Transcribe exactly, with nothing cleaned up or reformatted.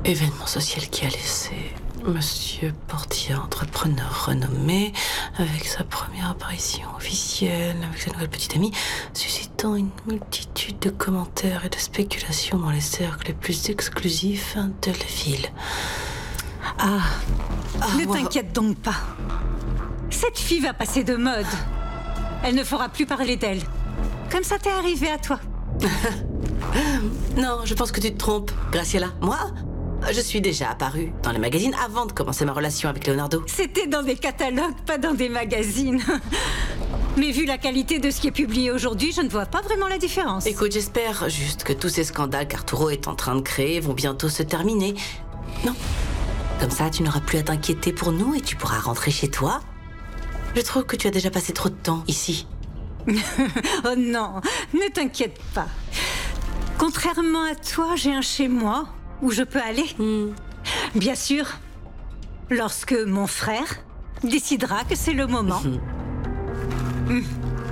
Événement social qui a laissé Monsieur Portier, entrepreneur renommé, avec sa première apparition officielle, avec sa nouvelle petite amie, suscitant une multitude de commentaires et de spéculations dans les cercles les plus exclusifs de la ville. Ah, Ah, ne wow. t'inquiète donc pas. Cette fille va passer de mode. Elle ne fera plus parler d'elle. Comme ça t'est arrivé à toi. Non, je pense que tu te trompes, Graciela. Moi, je suis déjà apparue dans les magazines avant de commencer ma relation avec Leonardo. C'était dans des catalogues, pas dans des magazines. Mais vu la qualité de ce qui est publié aujourd'hui, je ne vois pas vraiment la différence. Écoute, j'espère juste que tous ces scandales qu'Arturo est en train de créer vont bientôt se terminer. Non. Comme ça, tu n'auras plus à t'inquiéter pour nous et tu pourras rentrer chez toi. Je trouve que tu as déjà passé trop de temps ici. Oh non, ne t'inquiète pas. Contrairement à toi, j'ai un chez moi où je peux aller. Hmm. Bien sûr, lorsque mon frère décidera que c'est le moment. Hmm. Hmm.